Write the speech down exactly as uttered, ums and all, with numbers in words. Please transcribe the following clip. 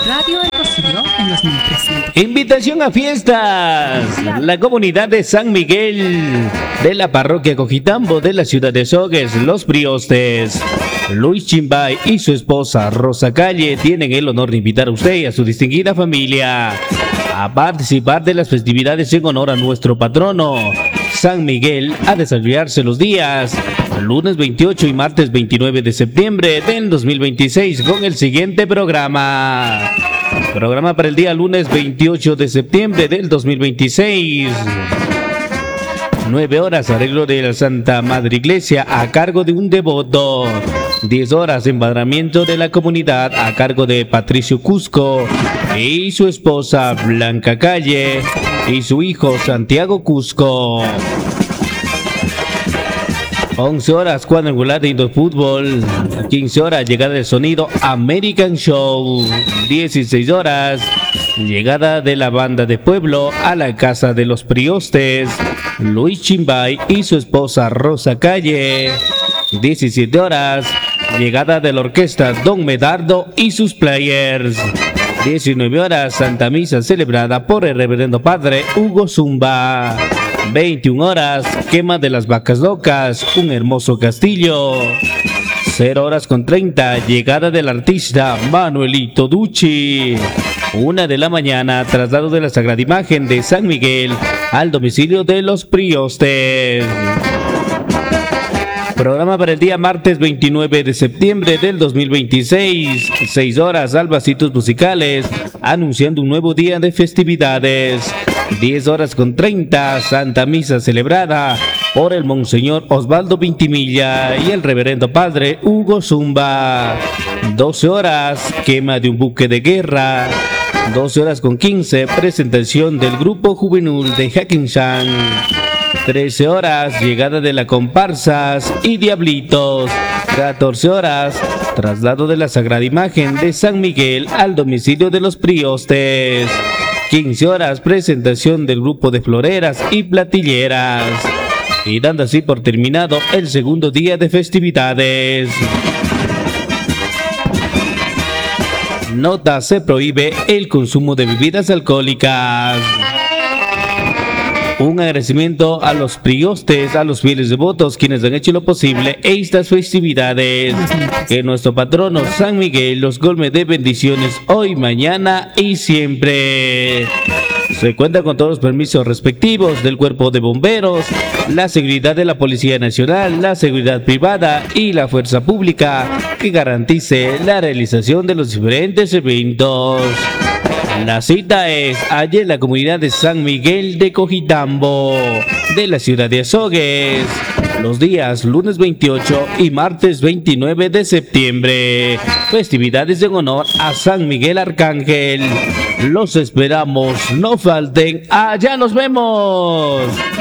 Radio El Rocío en los mil trescientos. Invitación a fiestas. La comunidad de San Miguel de la parroquia Cojitambo de la ciudad de Azogues, Los Priostes, Luis Chimbay y su esposa Rosa Calle tienen el honor de invitar a usted y a su distinguida familia a participar de las festividades en honor a nuestro patrono San Miguel, a desarrollarse los días lunes veintiocho y martes veintinueve de septiembre del dos mil veintiséis con el siguiente programa. Programa para el día lunes veintiocho de septiembre del dos mil veintiséis. nueve horas, arreglo de la Santa Madre Iglesia a cargo de un devoto. diez horas, embadramiento de la comunidad a cargo de Patricio Cusco y su esposa Blanca Calle y su hijo Santiago Cusco. once horas, cuadrangular de Indofútbol. quince horas, llegada de sonido American Show. dieciséis horas, llegada de la banda de pueblo a la casa de los Priostes, Luis Chimbay y su esposa Rosa Calle. diecisiete horas, llegada de la orquesta Don Medardo y sus players. diecinueve horas, Santa Misa celebrada por el reverendo padre Hugo Zumba. veintiuna horas, quema de las vacas locas, un hermoso castillo. cero horas con treinta, llegada del artista Manuelito Ducci. una de la mañana, traslado de la Sagrada Imagen de San Miguel al domicilio de los Priostes. Programa para el día martes veintinueve de septiembre del dos mil veintiséis. seis horas, albasitos musicales anunciando un nuevo día de festividades. diez horas con treinta, Santa Misa celebrada por el Monseñor Osvaldo Vintimilla y el Reverendo Padre Hugo Zumba. doce horas, quema de un buque de guerra. doce horas con quince, presentación del grupo juvenil de Hackensack. trece horas, llegada de la comparsas y diablitos. catorce horas, traslado de la Sagrada Imagen de San Miguel al domicilio de los Priostes. quince horas, presentación del grupo de floreras y platilleras. Y dando así por terminado el segundo día de festividades. Nota: se prohíbe el consumo de bebidas alcohólicas. Un agradecimiento a los priostes, a los fieles devotos, quienes han hecho lo posible estas festividades. Que nuestro patrono San Miguel los colme de bendiciones hoy, mañana y siempre. Se cuenta con todos los permisos respectivos del Cuerpo de Bomberos, la seguridad de la Policía Nacional, la seguridad privada y la fuerza pública que garantice la realización de los diferentes eventos. La cita es allí en la comunidad de San Miguel de Cojitambo, de la ciudad de Azogues, los días lunes veintiocho y martes veintinueve de septiembre. Festividades en honor a San Miguel Arcángel. Los esperamos, no falten. ¡Allá nos vemos!